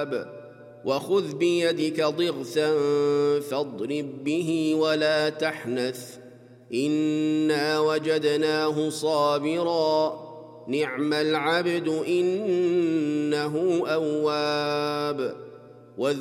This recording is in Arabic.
وخذ بيدك ضغثا فاضرب به ولا تحنث إنا وجدناه صابرا نعم العبد إنه أواب.